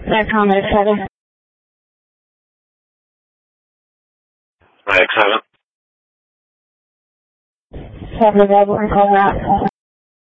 Next comment, 7. Mike 7. 7 available and call out.